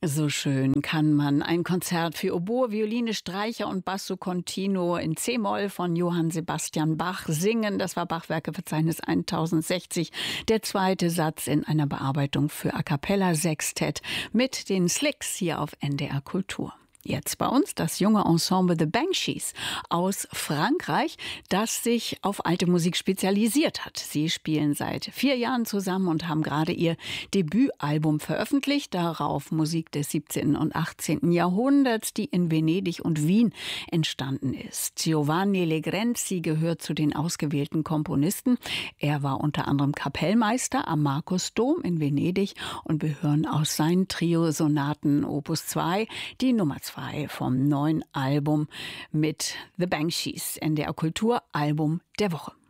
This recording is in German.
So schön kann man ein Konzert für Oboe, Violine, Streicher und Basso Continuo in C-Moll von Johann Sebastian Bach singen. Das war Bachwerkeverzeichnis 1060. Der zweite Satz in einer Bearbeitung für A cappella Sextett mit den Slicks hier auf NDR Kultur. Jetzt bei uns das junge Ensemble The Banshees aus Frankreich, das sich auf alte Musik spezialisiert hat. Sie spielen seit 4 Jahren zusammen und haben gerade ihr Debütalbum veröffentlicht. Darauf Musik des 17. und 18. Jahrhunderts, die in Venedig und Wien entstanden ist. Giovanni Legrenzi gehört zu den ausgewählten Komponisten. Er war unter anderem Kapellmeister am Markusdom in Venedig und wir hören aus seinen Trio-Sonaten Opus 2 die Nummer 2 vom neuen Album mit The Banshees, NDR Kultur Album der Woche.